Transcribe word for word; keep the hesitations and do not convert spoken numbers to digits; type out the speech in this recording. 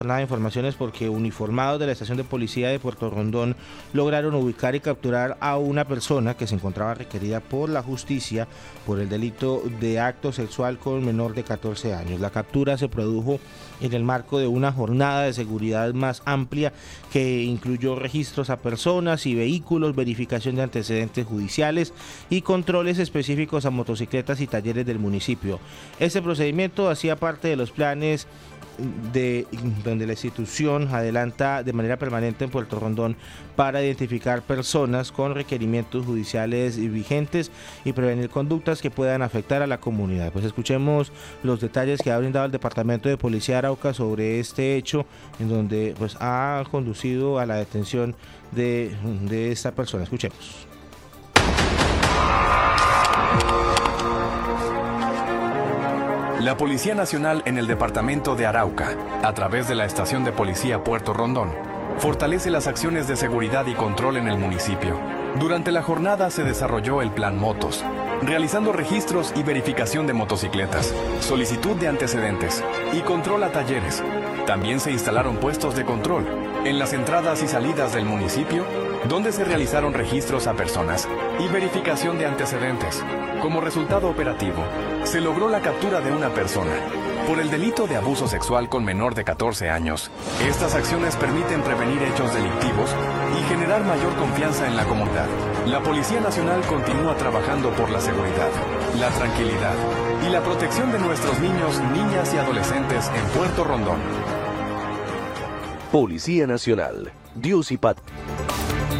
Nada de informaciones porque uniformados de la estación de policía de Puerto Rondón lograron ubicar y capturar a una persona que se encontraba requerida por la justicia por el delito de acto sexual con menor de catorce años. La captura se produjo en el marco de una jornada de seguridad más amplia que incluyó registros a personas y vehículos, verificación de antecedentes judiciales y controles específicos a motocicletas y talleres del municipio. Este procedimiento hacía parte de los planes de donde la institución adelanta de manera permanente en Puerto Rondón para identificar personas con requerimientos judiciales vigentes y prevenir conductas que puedan afectar a la comunidad. Pues escuchemos los detalles que ha brindado el Departamento de Policía de Arauca sobre este hecho, en donde pues ha conducido a la detención de, de esta persona. Escuchemos. La Policía Nacional en el Departamento de Arauca, a través de la Estación de Policía Puerto Rondón, fortalece las acciones de seguridad y control en el municipio. Durante la jornada se desarrolló el Plan Motos, realizando registros y verificación de motocicletas, solicitud de antecedentes y control a talleres. También se instalaron puestos de control en las entradas y salidas del municipio, donde se realizaron registros a personas y verificación de antecedentes. Como resultado operativo, se logró la captura de una persona por el delito de abuso sexual con menor de catorce años. Estas acciones permiten prevenir hechos delictivos y generar mayor confianza en la comunidad. La Policía Nacional continúa trabajando por la seguridad, la tranquilidad y la protección de nuestros niños, niñas y adolescentes en Puerto Rondón. Policía Nacional, Dios y Patria.